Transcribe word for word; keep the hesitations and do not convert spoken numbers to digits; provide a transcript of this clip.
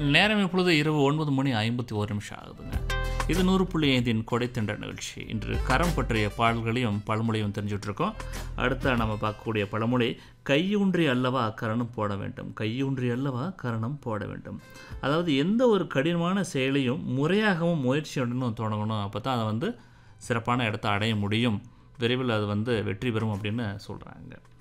நேரம் இப்பொழுது இரவு ஒன்பது மணி ஐம்பத்தி ஒரு நிமிஷம் ஆகுதுங்க. இது நூறு புள்ளி ஐந்தின் கொடைத்தண்டல் நிகழ்ச்சி. இன்று கரம் பற்றிய பாடல்களையும் பழமொழியும் தெரிஞ்சுட்டு இருக்கோம். அடுத்த நம்ம பார்க்கக்கூடிய பழமொழி, கையூன்றி அல்லவா கரணம் போட வேண்டும். கையூன்றி அல்லவா கரணம் போட வேண்டும். அதாவது எந்த ஒரு கடினமான செயலையும் முறையாகவும் முயற்சியுடனும் தொடங்கணும். அப்போ தான் அதை வந்து சிறப்பான இடத்த அடைய முடியும், விரைவில் அது வந்து வெற்றி பெறும் அப்படின்னு சொல்கிறாங்க.